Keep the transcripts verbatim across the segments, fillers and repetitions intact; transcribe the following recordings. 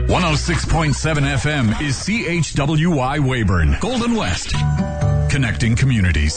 one oh six point seven F M is C H W Y Weyburn, Golden West. Connecting communities.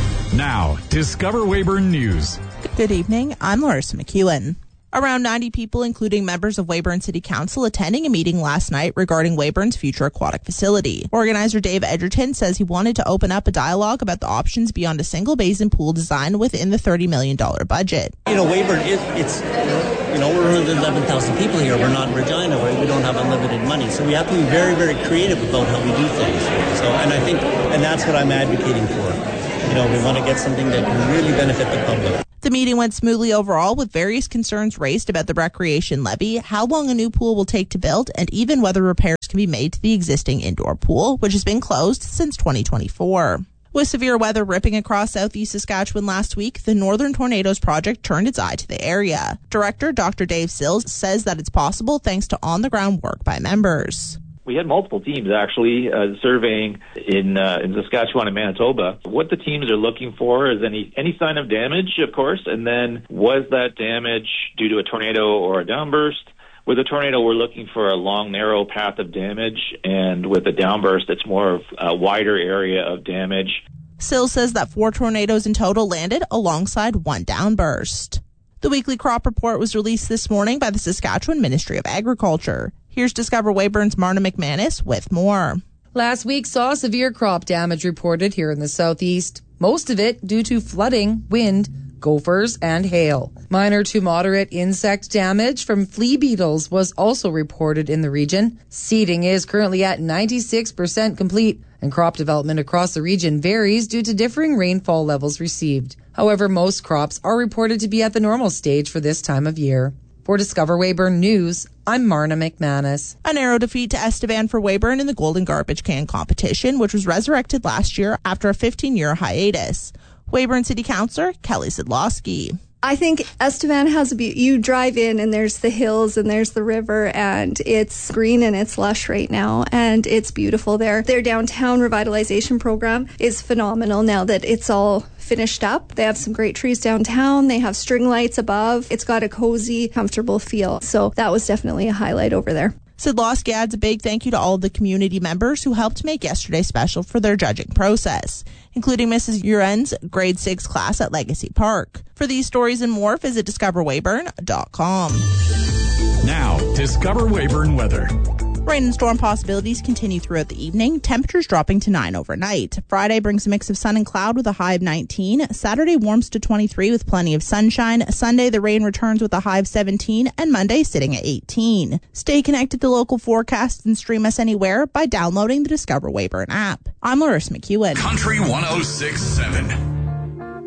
Now, Discover Weyburn News. Good evening. I'm Larissa McEwen. Around ninety people, including members of Weyburn City Council, attending a meeting last night regarding Weyburn's future aquatic facility. Organizer Dave Edgerton says he wanted to open up a dialogue about the options beyond a single basin pool design within the thirty million dollars budget. You know, Weyburn, it, it's, you know, we're eleven thousand people here. We're not in Regina, right? We don't have unlimited money. So we have to be very, very creative about how we do things. So, and I think, and that's what I'm advocating for. You know, we want to get something that can really benefit the public. The meeting went smoothly overall, with various concerns raised about the recreation levy, how long a new pool will take to build, and even whether repairs can be made to the existing indoor pool, which has been closed since twenty twenty-four. With severe weather ripping across southeast Saskatchewan last week, the Northern Tornadoes Project turned its eye to the area. Director Doctor Dave Sills says that it's possible thanks to on-the-ground work by members. We had multiple teams actually uh, surveying in uh, in Saskatchewan and Manitoba. What the teams are looking for is any any sign of damage, of course, and then was that damage due to a tornado or a downburst? With a tornado, we're looking for a long, narrow path of damage, and with a downburst, it's more of a wider area of damage. Sills says that four tornadoes in total landed alongside one downburst. The weekly crop report was released this morning by the Saskatchewan Ministry of Agriculture. Here's Discover Weyburn's Marna McManus with more. Last week saw severe crop damage reported here in the southeast, most of it due to flooding, wind, gophers, and hail. Minor to moderate insect damage from flea beetles was also reported in the region. Seeding is currently at ninety-six percent complete, and crop development across the region varies due to differing rainfall levels received. However, most crops are reported to be at the normal stage for this time of year. For Discover Weyburn News, I'm Marna McManus. A narrow defeat to Estevan for Weyburn in the Golden Garbage Can competition, which was resurrected last year after a fifteen-year hiatus. Weyburn City Councillor Kelly Sidlowski. I think Estevan has a beauty. You drive in and there's the hills and there's the river, and it's green and it's lush right now, and it's beautiful there. Their downtown revitalization program is phenomenal now that it's all finished up. They have some great trees downtown. They have string lights above. It's got a cozy, comfortable feel. So that was definitely a highlight over there. Sidlowski adds a big thank you to all of the community members who helped make yesterday special for their judging process, including Missus Uren's grade six class at Legacy Park. For these stories and more, visit discover weyburn dot com. Now, Discover Weyburn weather. Rain and storm possibilities continue throughout the evening, temperatures dropping to nine overnight. Friday brings a mix of sun and cloud with a high of nineteen. Saturday warms to twenty-three with plenty of sunshine. Sunday the rain returns with a high of seventeen, and Monday sitting at eighteen. Stay connected to local forecasts and stream us anywhere by downloading the Discover Weyburn app. I'm Larissa McEwen. Country one oh six point seven.